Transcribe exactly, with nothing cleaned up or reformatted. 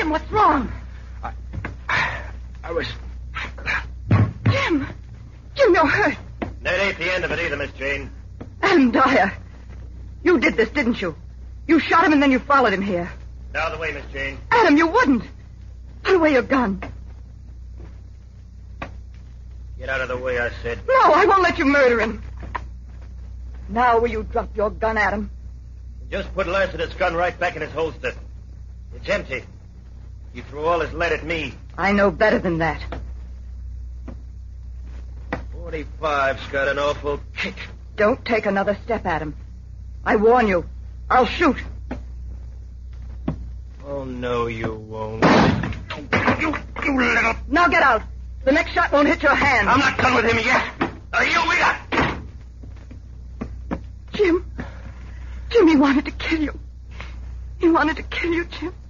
Jim, what's wrong? I, I was... Jim! Jim, you're hurt. That ain't the end of it either, Miss Jane. Adam Dyer. You did this, didn't you? You shot him and then you followed him here. Out of the way, Miss Jane. Adam, you wouldn't. Put away your gun. Get out of the way, I said. No, I won't let you murder him. Now will you drop your gun, Adam? Just put Lassiter's gun right back in his holster. It's empty. He threw all his lead at me. I know better than that. forty-five's got an awful kick. Don't take another step, Adam. I warn you. I'll shoot. Oh, no, you won't. You, you little... Now get out. The next shot won't hit your hand. I'm not done with him yet. Are you with us? Jim. Jim, he wanted to kill you. He wanted to kill you, Jim.